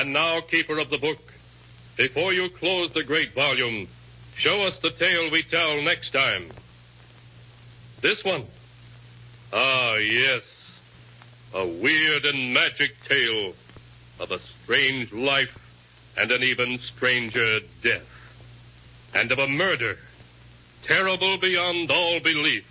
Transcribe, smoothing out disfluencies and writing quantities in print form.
And now, keeper of the book, before you close the great volume, show us the tale we tell next time. This one. Ah, yes. A weird and magic tale of a strange life and an even stranger death. And of a murder terrible beyond all belief.